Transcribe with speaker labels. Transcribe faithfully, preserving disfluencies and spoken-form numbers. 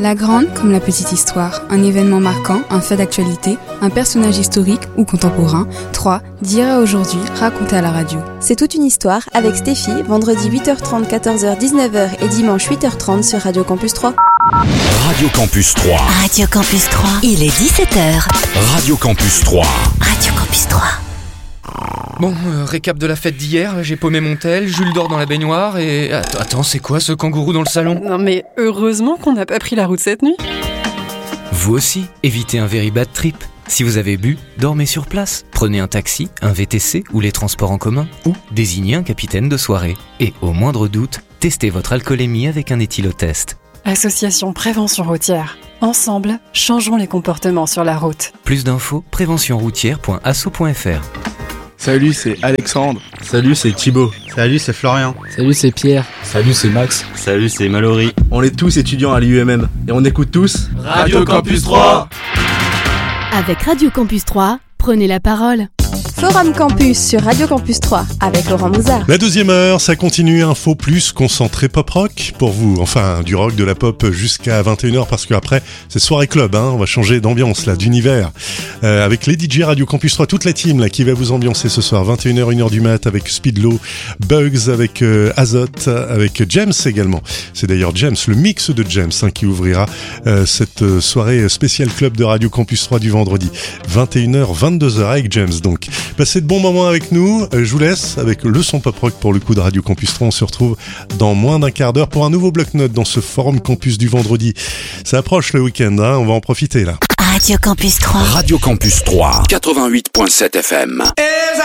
Speaker 1: La grande comme la petite histoire, un événement marquant, un fait d'actualité, un personnage historique ou contemporain. trois. D'hier à aujourd'hui, raconté à la radio.
Speaker 2: C'est toute une histoire avec Stéphie, vendredi huit heures trente, quatorze heures, dix-neuf heures et dimanche huit heures trente sur Radio Campus trois.
Speaker 3: Radio Campus trois.
Speaker 4: Radio Campus trois, il est dix-sept heures.
Speaker 3: Radio Campus trois.
Speaker 4: Radio Campus trois.
Speaker 5: Bon, euh, récap de la fête d'hier, j'ai paumé mon tel, Jules dort dans la baignoire et... Attends, attends, c'est quoi ce kangourou dans le salon ?
Speaker 6: Non mais heureusement qu'on n'a pas pris la route cette nuit.
Speaker 7: Vous aussi, évitez un very bad trip. Si vous avez bu, dormez sur place. Prenez un taxi, un V T C ou les transports en commun, ou désignez un capitaine de soirée. Et au moindre doute, testez votre alcoolémie avec un éthylotest.
Speaker 6: Association Prévention Routière. Ensemble, changeons les comportements sur la route.
Speaker 7: Plus d'infos, prévention routière point asso point f r.
Speaker 8: Salut, c'est Alexandre.
Speaker 9: Salut, c'est Thibaut.
Speaker 10: Salut, c'est Florian.
Speaker 11: Salut, c'est Pierre.
Speaker 12: Salut, c'est Max.
Speaker 13: Salut, c'est Mallory.
Speaker 8: On est tous étudiants à l'I U M M et on écoute tous
Speaker 3: Radio Campus trois.
Speaker 4: Avec Radio Campus trois, prenez la parole.
Speaker 2: Forum Campus sur Radio Campus trois avec Laurent Mouzard.
Speaker 14: La deuxième heure, ça continue, info plus concentré pop rock pour vous. Enfin, du rock, de la pop jusqu'à vingt et une heures parce qu'après, c'est soirée club, hein. On va changer d'ambiance là, d'univers. Euh, avec les D J Radio Campus trois, toute la team là qui va vous ambiancer ce soir. vingt et une heures, une heure du mat avec Speedlow, Bugs, avec euh, Azote, avec James également. C'est d'ailleurs James, le mix de James hein, qui ouvrira euh, cette euh, soirée spéciale club de Radio Campus trois du vendredi. vingt et une heures, vingt-deux heures avec James donc. Passez de bons moments avec nous. Je vous laisse avec le son pop rock pour le coup de Radio Campus trois. On se retrouve dans moins d'un quart d'heure pour un nouveau bloc-notes dans ce forum campus du vendredi. Ça approche le week-end, hein, on va en profiter là.
Speaker 4: Radio Campus trois.
Speaker 3: Radio Campus trois, quatre-vingt-huit virgule sept F M.